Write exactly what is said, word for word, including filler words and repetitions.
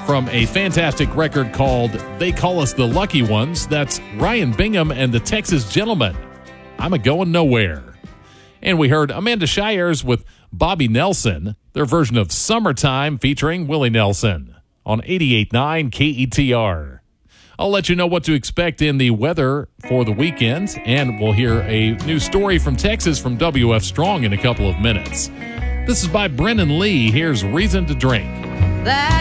from a fantastic record called They Call Us the Lucky Ones. That's Ryan Bingham and the Texas Gentlemen. I'm a Going Nowhere. And we heard Amanda Shires with Bobby Nelson, their version of Summertime featuring Willie Nelson on eighty-eight point nine K E T R. I'll let you know what to expect in the weather for the weekend, and we'll hear a new story from Texas from W F Strong in a couple of minutes. This is by Brennan Lee. Here's Reason to Drink. That